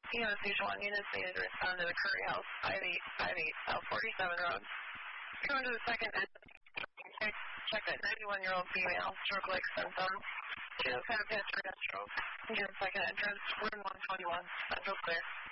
EMS Station 1 units needed to respond to the Curry House, 5858 South 47 Road. Going to the second check that 91-year-old female, stroke-like symptoms. She does have history of stroke. Second entrance, room 121, central clear.